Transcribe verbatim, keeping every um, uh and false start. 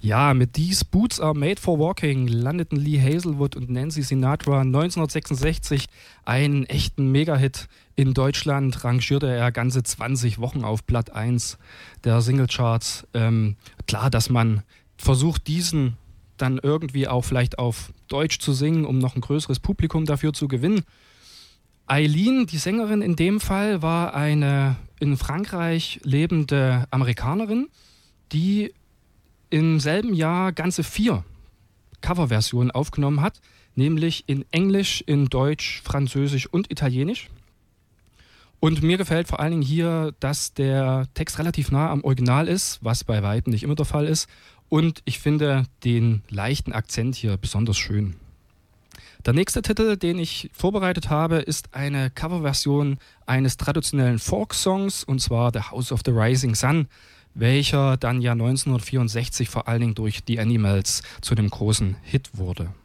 Ja, mit These Boots Are Made for Walking landeten Lee Hazelwood und Nancy Sinatra neunzehnhundertsechsundsechzig einen echten Megahit. In Deutschland rangierte er ganze zwanzig Wochen auf Platz eins der Singlecharts. Ähm, klar, dass man versucht, diesen dann irgendwie auch vielleicht auf Deutsch zu singen, um noch ein größeres Publikum dafür zu gewinnen. Eileen, die Sängerin in dem Fall, war eine in Frankreich lebende Amerikanerin, die im selben Jahr ganze vier Coverversionen aufgenommen hat, nämlich in Englisch, in Deutsch, Französisch und Italienisch. Und mir gefällt vor allen Dingen hier, dass der Text relativ nah am Original ist, was bei weitem nicht immer der Fall ist. Und ich finde den leichten Akzent hier besonders schön. Der nächste Titel, den ich vorbereitet habe, ist eine Coverversion eines traditionellen Folk-Songs, und zwar The House of the Rising Sun, welcher dann ja neunzehnhundertvierundsechzig vor allen Dingen durch die Animals zu einem großen Hit wurde.